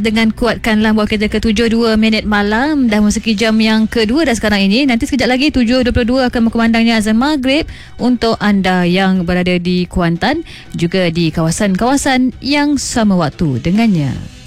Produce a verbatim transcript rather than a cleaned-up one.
Dengan kuatkanlah bawa kita ke tujuh dua minit malam dah memasuki jam yang kedua dah sekarang ini. Nanti sekejap lagi tujuh dua puluh dua akan berkumandangnya azan maghrib untuk anda yang berada di Kuantan juga di kawasan-kawasan yang sama waktu dengannya.